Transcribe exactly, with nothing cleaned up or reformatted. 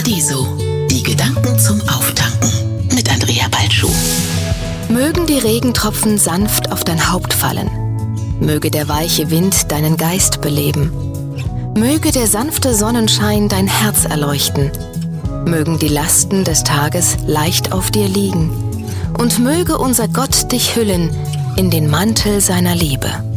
Paradiso. Die Gedanken zum Auftanken mit Andrea Balschuh. Mögen die Regentropfen sanft auf dein Haupt fallen. Möge der weiche Wind deinen Geist beleben. Möge der sanfte Sonnenschein dein Herz erleuchten. Mögen die Lasten des Tages leicht auf dir liegen. Und möge unser Gott dich hüllen in den Mantel seiner Liebe.